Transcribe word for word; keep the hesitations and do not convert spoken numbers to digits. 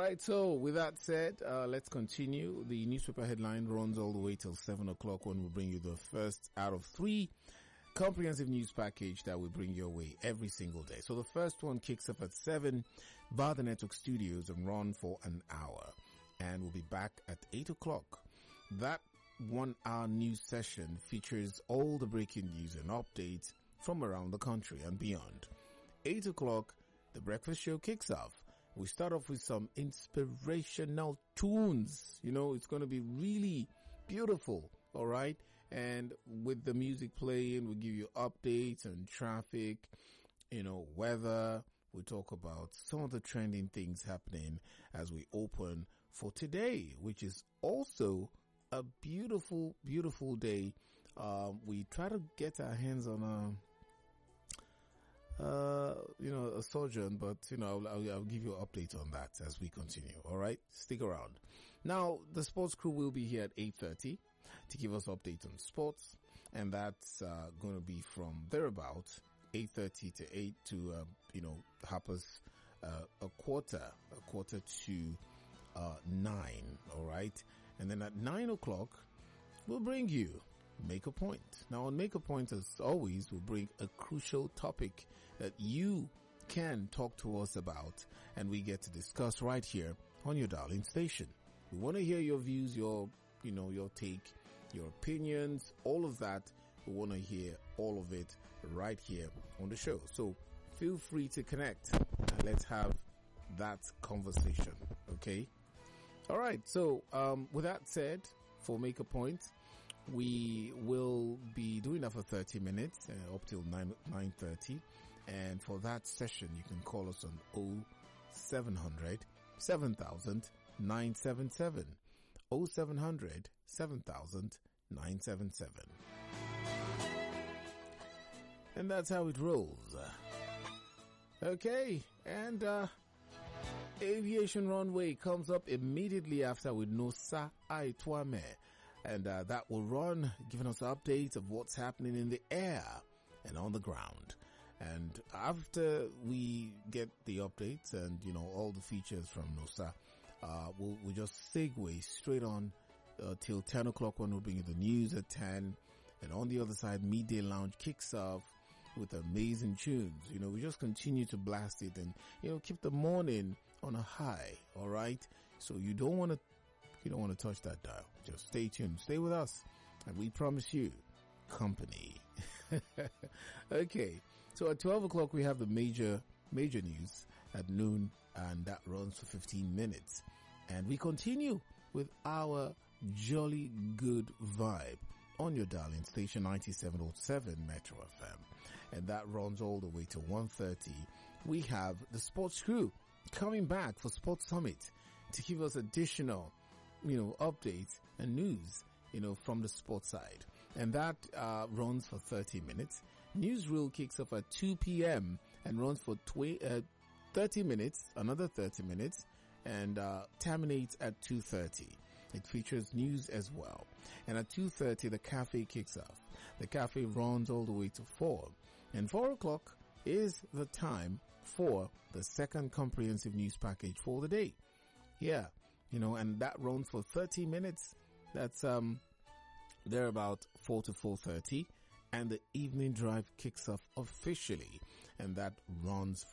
right, so with that said, uh, let's continue. The newspaper headline runs all the way till seven o'clock when we bring you the first out of three comprehensive news package that we bring your way every single day. So the first one kicks off at seven via the Network Studios and run for an hour. And we'll be back at eight o'clock. That one hour news session features all the breaking news and updates from around the country and beyond. eight o'clock, the breakfast show kicks off. We start off with some inspirational tunes. You know, it's going to be really beautiful. All right. And with the music playing, we'll give you updates on traffic, you know, weather. We'll talk about some of the trending things happening as we open for today, which is also a beautiful, beautiful day. Um, we try to get our hands on a, uh, you know, a sojourn, but, you know, I'll, I'll give you an update on that as we continue. All right. Stick around. Now, the sports crew will be here at eight thirty to give us updates on sports. And that's, uh, going to be from thereabout eight thirty to eight to, uh, you know, Harper's, uh, a quarter, a quarter to, uh, nine. All right. And then at nine o'clock, we'll bring you Make a Point. Now on Make a Point, as always, we'll bring a crucial topic that you can talk to us about and we get to discuss right here on your darling station. We want to hear your views, your, you know, your take, your opinions, all of that. We want to hear all of it right here on the show. So feel free to connect and let's have that conversation. Okay. All right. So, um, with that said, for Make a Point, we will be doing that for thirty minutes, uh, up till nine, nine thirty. And for that session, you can call us on oh seven hundred, seven thousand, nine seven seven. oh seven hundred, seven thousand, nine seven seven. And that's how it rolls. Okay. And, uh, Aviation Runway comes up immediately after with Nosa Aitwame. And uh, that will run, giving us updates of what's happening in the air and on the ground. And after we get the updates and, you know, all the features from Nosa, uh, we'll, we'll just segue straight on uh, till ten o'clock when we'll bring you the news at ten. And on the other side, Midday Lounge kicks off with amazing tunes. You know, we just continue to blast it and, you know, keep the morning on a high. All right. So you don't want to, you don't want to touch that dial. Just stay tuned. Stay with us. And we promise you company. Okay. So at twelve o'clock, we have the major, major news at noon, and that runs for fifteen minutes. And we continue with our jolly good vibe on your darling station ninety-seven point seven Metro F M. And that runs all the way to one thirty. We have the sports crew coming back for Sports Summit to give us additional, you know, updates and news, you know, from the sports side. And that, uh, runs for thirty minutes. Newsreel kicks off at two p.m. and runs for tw- uh, thirty minutes, another thirty minutes, and, uh, terminates at two thirty. It features news as well. And at two thirty, the cafe kicks off. The cafe runs all the way to four. And four o'clock is the time for the second comprehensive news package for the day. Yeah. You know, and that runs for thirty minutes. That's, um, they're about four to four thirty. And the evening drive kicks off officially. And that runs